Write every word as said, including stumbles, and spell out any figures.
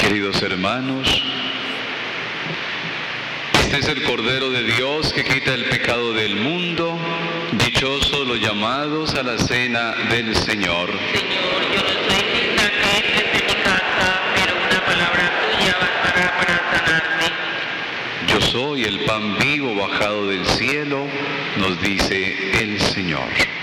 Queridos hermanos, este es el Cordero de Dios que quita el pecado del mundo. Dichosos los llamados a la cena del Señor. Señor, yo no soy digna que entres en mi casa, pero una palabra tuya bastará para sanarme. Yo soy el pan vivo bajado del cielo, nos dice el Señor.